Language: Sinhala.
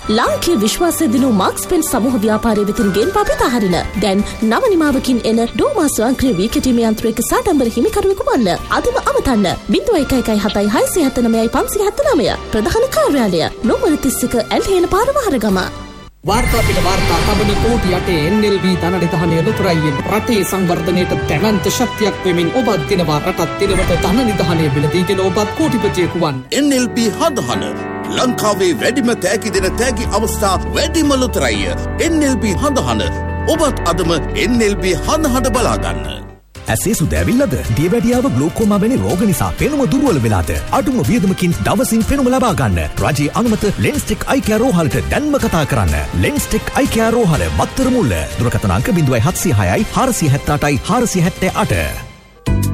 ලාංකීය විශ්වාසය දිනු මාක්ස් පෙන් සමූහ ව්‍යාපාරයේ වෙතින් ගෙන්වා බෙදාහරින දැන් නව නිමාවකින් එන ඩෝමා ස්වයංක්‍රීය වීකටීමේ යන්ත්‍රයක සාඩම්බර හිමිකරුවෙකු වන්න. අදම අමතන්න 01176579 ප්‍රධාන කාර්යාලය නෝමර 31 ඇල්හේන පාර වහරගම. वार्ता पिट वार्ता तबन कोटि अटे NLB धननिधानය ලොතරයියෙන් රටේ සංවර්ධනයට දැවැන්ත ශක්තියක් වෙමින් ඔබ දිනවා රටත් දිනවට ධනනිධානය බිලදීගෙන ඔබත් කෝටිපතියෙකු වන්. NLB හදහන ලංකාවේ වැඩිම තෑගි දෙන තෑගි අවස්ථා වැඩිම ලොතරැය. NLB හදහන ඔබත් අදම NLB හදහට බලාගන්න. ඇසේ සුදැවිල්ලද දියවැඩියාව ග්ලූකෝමා වැනි රෝග නිසා පෙනුම දුර්වල වෙලාද අඩුම වියදමකින් දවසින් පෙනුම ලබා ගන්න රජයේ අනුමත ලෙන්ස්ටෙක් අයි කෙයාර් රෝහලට දැන්ම කතා කරන්න. ලෙන්ස්ටෙක් අයි කෙයාර් රෝහල මත්තර මුල්ල දුරකථන අංක 0706 478 478.